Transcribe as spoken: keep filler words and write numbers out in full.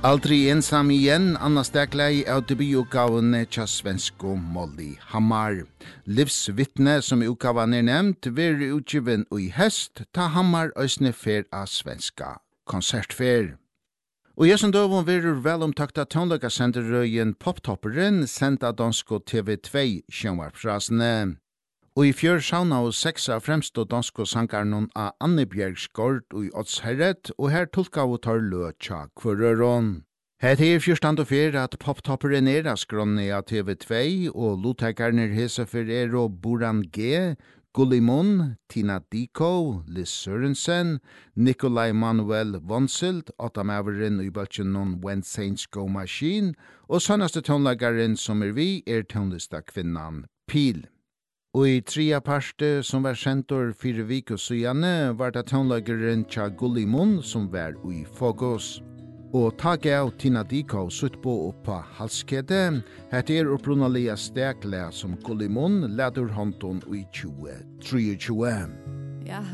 Aldrig ensam igen, Anna Stegleie av debututgavene tja svensko Molly Hammar. Livsvittne som utgavan er nevnt, ver utgiven i hest, ta Hammar øsne fer av svenska konsertfer. Og jeg som døvun verur velomtakta tonløkasenderøyen Poptopperen senda dansko T V två sjønvarpsrasene. Og i fjør sauna og seksa fremstå dansko sankarnon av Anne Bjergskort og i Oddsherret, og her tolka og tar løtja kvarøron. Her er fyrstand og fyr at Poptopperen er askronni av T V två, og lotekarner hese for er og Boran G, Gullimon, Tina Diko, Liz Sørensen, Nikolai Manuel Vonsild, Ottamaveren i Balchenon When Saints Go Machine, og sannaste tonlagaren som er vi er tonlista kvinnan Pil. Og i trea parte som var sentor fire vik og syane var det tonlagaren tja Gullimon som var i fokus. Og tak av Tina Diko sutt på oppa halskede, het er opprunalia stekle som Gullimon leder håndton i tjue tjuetre. Ja,